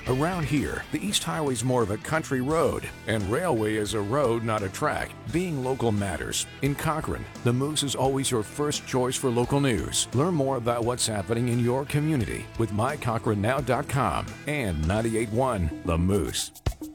Around here, the East Highway's more of a country road, and Railway is a road, not a track. Being local matters. In Cochrane, the Moose is always your first choice for local news. Learn more about what's happening in your community with mycochranenow.com and 98.1 The Moose.